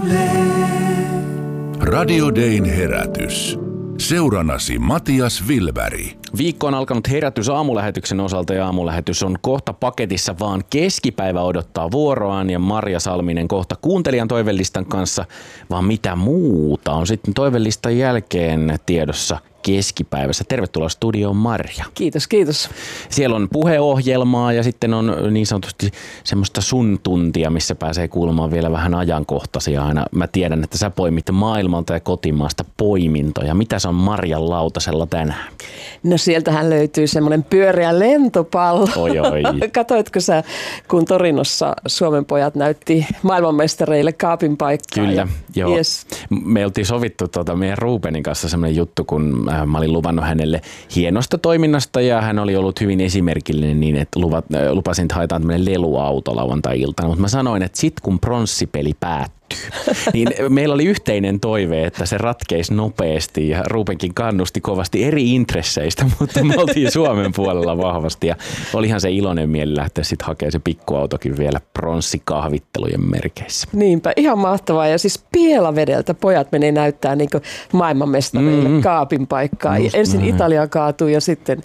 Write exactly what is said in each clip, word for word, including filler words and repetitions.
Radio Dayn herätys. Seurannasi Matias Wilberg. Viikko on alkanut herätys aamulähetyksen osalta ja aamulähetys on kohta paketissa, vaan keskipäivä odottaa vuoroaan ja Marja Salminen kohta kuuntelijan toivelistan kanssa, vaan mitä muuta on sitten toivelistan jälkeen tiedossa keskipäivässä. Tervetuloa studioon, Marja. Kiitos, kiitos. Siellä on puheohjelmaa ja sitten on niin sanotusti semmoista sun tuntia, missä pääsee kuulemaan vielä vähän ajankohtaisia aina. Mä tiedän, että sä poimit maailmalta ja kotimaasta poimintoja. Mitä se on Marjan lautasella tänään? No sieltähän löytyy semmoinen pyöreä lentopallo. Oi, oi. Katoitko sä, kun Torinossa Suomen pojat näytti maailmanmestareille kaapin paikkaa? Kyllä, ja, joo. Yes. Me oltiin sovittu tuota meidän Rubenin kanssa semmoinen juttu, kun mä olin luvannut hänelle hienosta toiminnasta ja hän oli ollut hyvin esimerkillinen niin, että luvat, lupasin, että haetaan tämmöinen leluauto lauantai-iltana, mutta mä sanoin, että sit kun pronssipeli päättyy, niin meillä oli yhteinen toive, että se ratkeisi nopeasti ja Rubenkin kannusti kovasti eri intresseistä, mutta me oltiin Suomen puolella vahvasti ja olihan se iloinen mieli lähteä sitten hakemaan se pikkuautokin vielä pronssikahvittelujen merkeissä. Niinpä, ihan mahtavaa. Ja siis Pielavedeltä pojat menee näyttää niin kuin maailmanmestareille mm. kaapin paikkaa. Just Ensin näin. Italia kaatuu ja sitten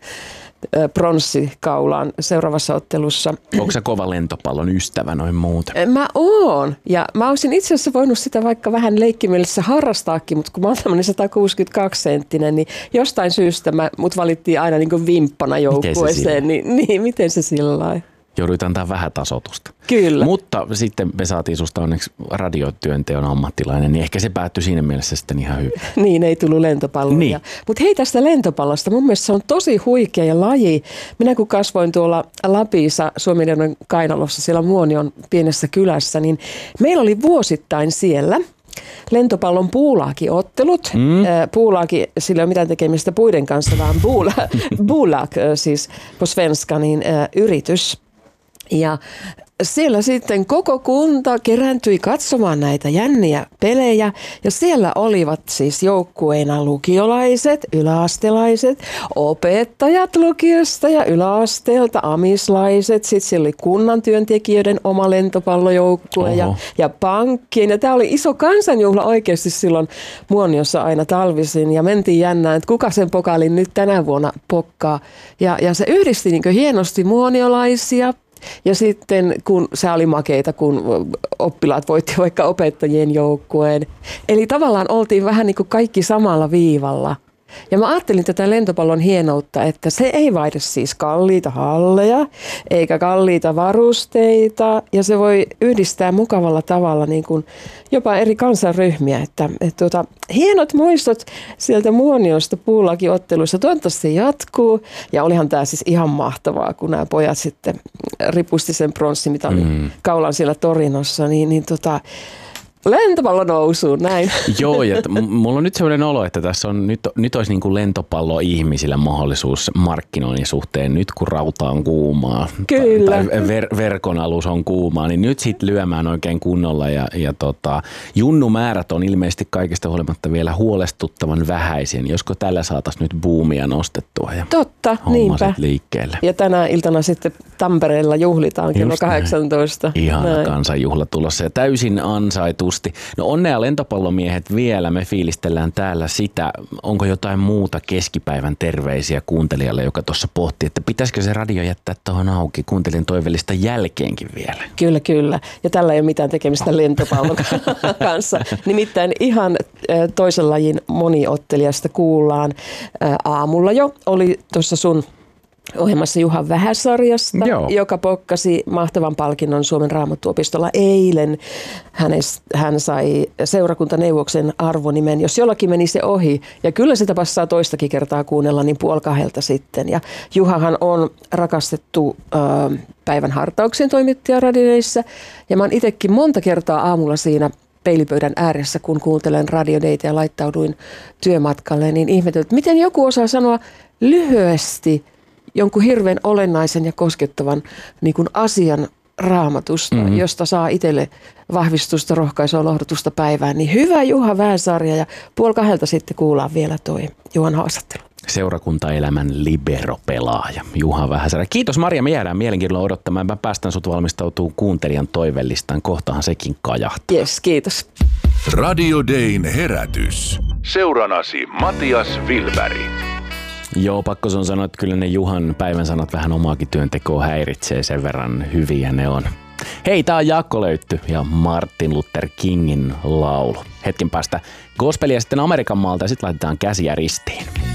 pronssikaulaan seuraavassa ottelussa. Onko sä kova lentopallon ystävä noin muuten? Mä oon. Ja mä olisin itse asiassa voinut sitä vaikka vähän leikkimielessä harrastaakin, mutta kun mä oon tämmöinen sata kuusikymmentäkaksi senttinen, niin jostain syystä mä, mut valittiin aina niin kuin vimppana joukkueeseen. Niin, niin, miten se sillä lailla? Jouduit antaa vähän tasotusta. Kyllä. Mutta sitten me saatiin susta onneksi radiotyönteon ammattilainen, niin ehkä se päättyi siinä mielessä sitten ihan hyvin. Niin, ei tullut lentopalloja. Niin. Mutta hei tästä lentopallosta, mun mielestä se on tosi huikea ja laji. Minä kun kasvoin tuolla Lapissa Suomenjohdon kainalossa, siellä Muonion pienessä kylässä, niin meillä oli vuosittain siellä lentopallon puulaakiottelut. Mm. Puulaaki, sillä ei ole mitään tekemistä puiden kanssa, vaan buula, buulaak, siis på svenska, niin yritys. Ja siellä sitten koko kunta kerääntyi katsomaan näitä jänniä pelejä ja siellä olivat siis joukkueina lukiolaiset, yläastelaiset, opettajat lukiosta ja yläasteelta, amislaiset, sitten siellä oli kunnan työntekijöiden oma lentopallojoukkue ja, ja pankkien. Ja tämä oli iso kansanjuhla oikeasti silloin Muoniossa aina talvisin ja mentiin jännään, että kuka sen pokaalin nyt tänä vuonna pokkaa. Ja, ja se yhdisti niin kuin hienosti muoniolaisia. Ja sitten kun se oli makeita, kun oppilaat voitti vaikka opettajien joukkueen. Eli tavallaan oltiin vähän niin kuin kaikki samalla viivalla. Ja mä ajattelin tätä lentopallon hienoutta, että se ei vaihda siis kalliita halleja eikä kalliita varusteita. Ja se voi yhdistää mukavalla tavalla niin kuin jopa eri kansanryhmiä. Että, että tuota, hienot muistot sieltä Muoniosta puulakiotteluissa. Toivottavasti se jatkuu. Ja olihan tämä siis ihan mahtavaa, kun nämä pojat sitten ripusti sen pronssimitalin mm. kaulan siellä Torinossa. Niin, niin tota... lentopallo nousuun, näin. Joo, ja t- mulla on nyt sellainen olo, että tässä on, nyt, nyt olisi niin kuin lentopallo ihmisillä mahdollisuus markkinoinnin suhteen, nyt kun rauta on kuumaa. Kyllä. Tai ver- verkon alus on kuumaa, niin nyt sitten lyömään oikein kunnolla. Ja, ja tota, junnumäärät on ilmeisesti kaikesta huolimatta vielä huolestuttavan vähäisiä. Josko tällä saataisiin nyt boomia nostettua ja totta, niinpä. Liikkeelle. Ja tänä iltana sitten Tampereella juhlitaan kello just kahdeksantoista. Ihana näin. Kansanjuhla tulossa ja täysin ansaitus. No onnea lentopallomiehet vielä, me fiilistellään täällä sitä. Onko jotain muuta keskipäivän terveisiä kuuntelijalle, joka tuossa pohti, että pitäisikö se radio jättää tuohon auki kuuntelijan toivellista jälkeenkin vielä? Kyllä, kyllä. Ja tällä ei ole mitään tekemistä lentopallon kanssa. Nimittäin ihan toisen lajin moniottelijasta kuullaan aamulla jo. Oli tuossa sun ohjelmassa Juha Vähäsarjasta, Joo. joka pokkasi mahtavan palkinnon Suomen Raamattuopistolla eilen. Hänes, hän sai seurakuntaneuvoksen arvonimen, jos jollakin meni se ohi. Ja kyllä sitä passaa toistakin kertaa kuunnella, niin puoli kahdelta sitten. Ja Juhahan on rakastettu äh, päivän hartauksen toimittaja radioissa. Ja mä oon itsekin monta kertaa aamulla siinä peilipöydän ääressä, kun kuuntelen Radio Daytä ja laittauduin työmatkalle, niin ihmetelin, että miten joku osaa sanoa lyhyesti jonkun hirveän olennaisen ja koskettavan niin kuin asian Raamatusta, mm-hmm. josta saa itselle vahvistusta, rohkaisua, lohdutusta päivään. Niin hyvä Juha Vähäsarja ja puoli kahdelta sitten kuullaan vielä toi Juhan haastattelu. Seurakuntaelämän liberopelaaja Juha Vähäsarja. Kiitos Marja, me jäädään mielenkiinnolla odottamaan. Mä päästän sut valmistautumaan kuuntelijan toivellistaan. Kohtahan sekin kajahtaa. Yes, kiitos. Radio Dayn herätys. Seuranasi Matias Vilberg. Joo, pakko sun sanoa, että kyllä ne Juhan päivän sanat vähän omaakin työntekoa häiritsee, sen verran hyviä ne on. Hei, tää on Jaakko Löytty ja Martin Luther Kingin laulu. Hetken päästä gospelia sitten Amerikan maalta ja sitten laitetaan käsiä ristiin.